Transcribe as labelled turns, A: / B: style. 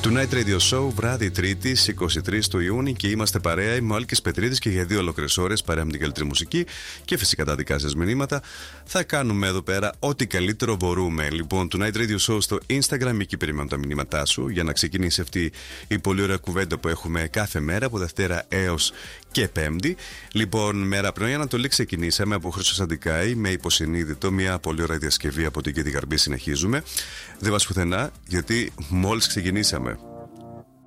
A: Tonight Radio Show, βράδυ Τρίτη, 23 του Ιούνιου, και είμαστε παρέα. Είμαι ο Άλκης Πετρίδης και για 2 ολόκληρες ώρες παρέα με την καλύτερη μουσική και φυσικά τα δικά σας μηνύματα. Θα κάνουμε εδώ πέρα ό,τι καλύτερο μπορούμε. Λοιπόν, Tonight Radio Show στο Instagram, εκεί περιμένω τα μηνύματά σου για να ξεκινήσει αυτή η πολύ ωραία κουβέντα που έχουμε κάθε μέρα από Δευτέρα έως και Πέμπτη. Λοιπόν, μέρα πρωί Ανατολή ξεκινήσαμε από Χρήστος Αντικάη με Υποσυνείδητο, μια πολύ ωραία διασκευή από την Κέτη Γαρμπή. Συνεχίζουμε. Δεν βάζει πουθενά, γιατί μόλις ξεκινήσαμε.